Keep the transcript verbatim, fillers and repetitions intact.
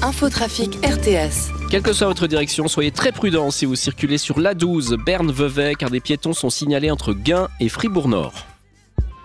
Infotrafic R T S. Quelle que soit votre direction, soyez très prudents si vous circulez sur l'A douze Berne-Vevey car des piétons sont signalés entre Gain et Fribourg-Nord.